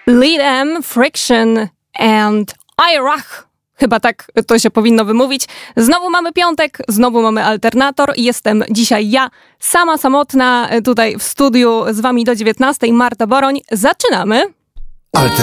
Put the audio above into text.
Lidem, Friction and Irach. Chyba tak to się powinno wymówić. Znowu mamy piątek, znowu mamy alternator. Jestem dzisiaj ja, sama samotna, tutaj w studiu z wami do 19:00. Marta Boroń. Zaczynamy. Alternator.